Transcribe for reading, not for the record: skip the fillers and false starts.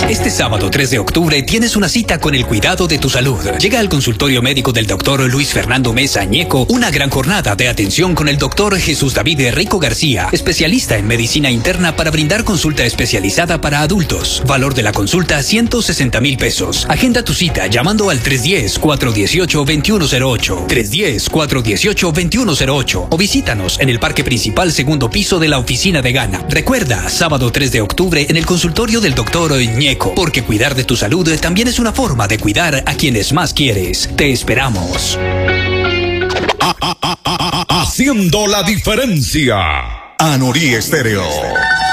Este sábado 3 de octubre tienes una cita con el cuidado de tu salud. Llega al consultorio médico del doctor Luis Fernando Mesa Ñeco una gran jornada de atención con el doctor Jesús David Rico García, especialista en medicina interna, para brindar consulta especializada para adultos. Valor de la consulta 160,000 pesos. Agenda tu cita llamando al 310-418-2108, 310-418-2108 o visítanos en el parque principal, segundo piso de la oficina de Gana. Recuerda, sábado 3 de octubre en el consultorio del doctor Ñeco, porque cuidar de tu salud también es una forma de cuidar a quienes más quieres. Te esperamos. Haciendo la diferencia. Anorí Estéreo.